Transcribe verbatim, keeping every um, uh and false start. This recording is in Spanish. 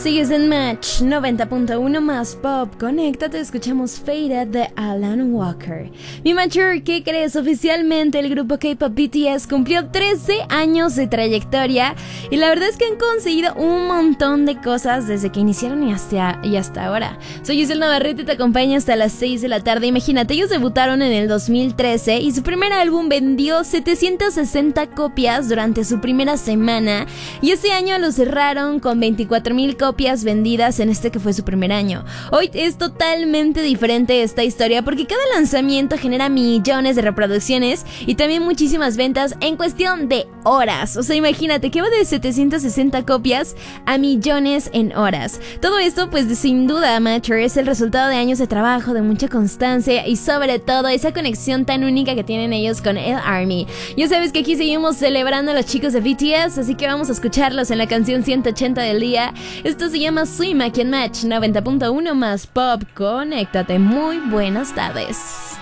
Sigues en Match noventa punto uno más Pop. Conéctate, escuchamos Faded de Alan Walker. Mi Matcher, ¿qué crees? Oficialmente el grupo K-pop B T S cumplió trece años de trayectoria y la verdad es que han conseguido un montón de cosas desde que iniciaron y hasta, y hasta ahora. Soy Giselle Navarrete y te acompaño hasta las seis de la tarde. Imagínate, ellos debutaron en el dos mil trece y su primer álbum vendió setecientas sesenta copias durante su primera semana y este año lo cerraron con veinticuatro mil copias vendidas en este que fue su primer año. Hoy es totalmente diferente esta historia porque cada lanzamiento genera millones de reproducciones y también muchísimas ventas en cuestión de horas. O sea, imagínate que va de setecientas sesenta copias a millones en horas. Todo esto, pues sin duda, Matcher, es el resultado de años de trabajo, de mucha constancia y sobre todo esa conexión tan única que tienen ellos con el ARMY. Ya sabes que aquí seguimos celebrando a los chicos de B T S, así que vamos a escucharlos en la canción ciento ochenta del día. Esto se llama Swim aquí en Match noventa punto uno más Pop. Conéctate, muy buenas tardes.